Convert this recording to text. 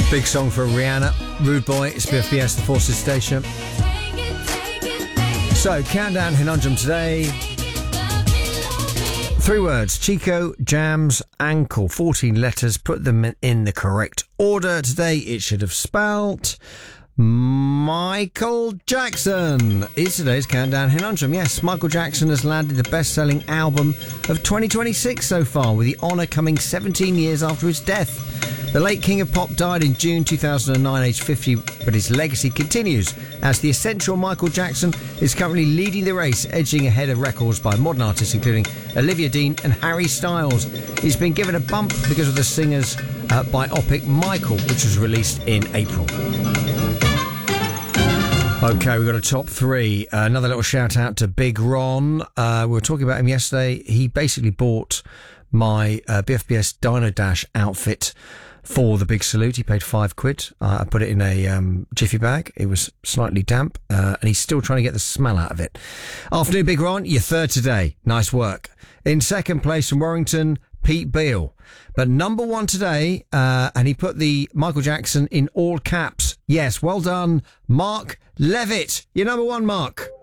Big song for Rihanna, Rude Boy. It's BFBS, the Forces Station. So, countdown conundrum today. 3 words: Chico Jam's ankle. 14 letters. Put them in the correct order. Today it should have spelt Michael Jackson. Is today's countdown conundrum. Yes, Michael Jackson has landed the best-selling album of 2026 so far, with the honour coming 17 years after his death. The late King of Pop died in June 2009, aged 50, but his legacy continues as the essential Michael Jackson is currently leading the race, edging ahead of records by modern artists including Olivia Dean and Harry Styles. He's been given a bump because of the singer's biopic Michael, which was released in April. Okay, we've got a top 3. Another little shout out to Big Ron. We were talking about him yesterday. He basically bought my BFBS Dino Dash outfit for the big salute. He paid £5. I put it in a jiffy bag. It was slightly damp, and he's still trying to get the smell out of it. Afternoon, Big Ron. You're third today. Nice work. In second place from Warrington, Pete Beale. But number 1 today, and he put the Michael Jackson in all caps. Yes, well done, Mark Levitt. You're number 1, Mark.